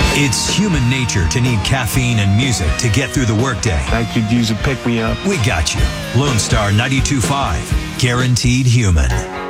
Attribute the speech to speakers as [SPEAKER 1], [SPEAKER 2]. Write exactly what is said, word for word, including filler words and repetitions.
[SPEAKER 1] It's human nature to need caffeine and music to get through the workday.
[SPEAKER 2] I could use a pick-me-up.
[SPEAKER 1] We got you. Lone Star ninety-two point five. Guaranteed human.